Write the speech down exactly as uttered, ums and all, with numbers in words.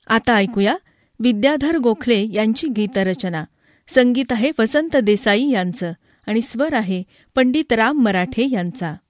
आता ऐकूया विद्याधर गोखले यांची गीतरचना. संगीत आहे वसंत देसाई यांचं आणि स्वर आहे पंडित राम मराठे यांचा.